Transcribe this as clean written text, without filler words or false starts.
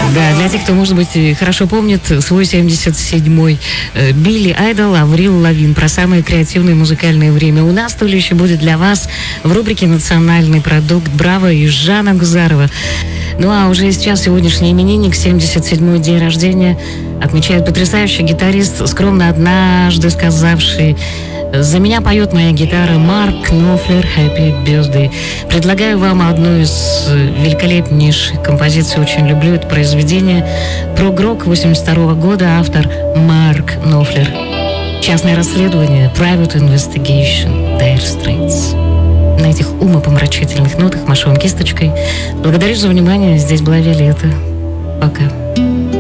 Да, для тех, кто, может быть, хорошо помнит свой 77-й, Билли Айдол, Аврил Лавин, про самое креативное музыкальное время. У нас то ли еще будет для вас в рубрике «Национальный продукт» «Браво» и Жанна Гузарова. Ну а уже сейчас сегодняшний именинник, 77-й день рождения, отмечает потрясающий гитарист, скромно однажды сказавший: «За меня поет моя гитара, Марк Knopfler, Happy Birthday». Предлагаю вам одну из великолепнейших композиций, очень люблю это произведение. Прог-рок 82 года, автор Марк Knopfler. Частное расследование, Private Investigation, Dire Straits. На этих умопомрачительных нотах машу вам кисточкой. Благодарю за внимание. Здесь была Виолетта. Пока.